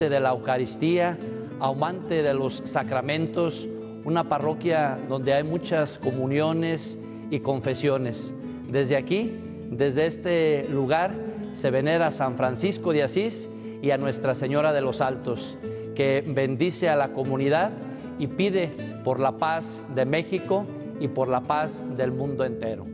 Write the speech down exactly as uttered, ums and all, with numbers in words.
de la Eucaristía, amante de los sacramentos, una parroquia donde hay muchas comuniones y confesiones. Desde aquí, desde este lugar, se venera a San Francisco de Asís y a Nuestra Señora de los Altos, que bendice a la comunidad y pide por la paz de México y por la paz del mundo entero.